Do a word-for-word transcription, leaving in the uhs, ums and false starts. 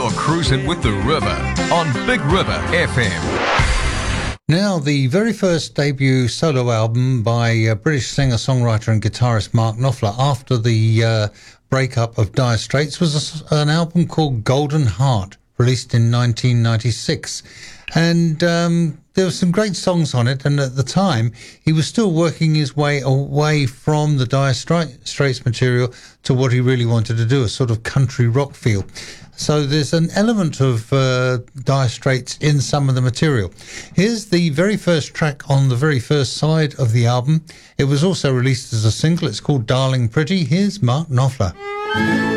You're cruising with the river on Big River F M. Now, the very first debut solo album by uh, British singer-songwriter and guitarist Mark Knopfler after the uh, breakup of Dire Straits was a, an album called Golden Heart, released in nineteen ninety-six. And um, there were some great songs on it, and at the time he was still working his way away from the Dire Straits material to what he really wanted to do, a sort of country rock feel. So there's an element of uh, Dire Straits in some of the material. Here's the very first track on the very first side of the album. It was also released as a single. It's called Darling Pretty. Here's Mark Knopfler.